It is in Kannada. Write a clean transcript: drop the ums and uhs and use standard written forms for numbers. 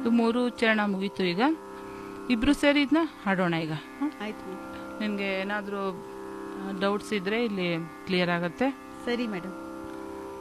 ಇದು 3 ಚರಣ ಮುಗೀತು. ಈಗ ಇಬ್ರು ಸೇರಿ ಇದನ್ನ ಹಾಡೋಣ ಈಗ. ಆಯ್ತು. ನಿನಗೆ ಏನಾದರೂ ಡೌಟ್ಸ್ ಇದ್ರೆ ಇಲ್ಲಿ ಕ್ಲಿಯರ್ ಆಗುತ್ತೆ. ಸರಿ ಮೇಡಮ್.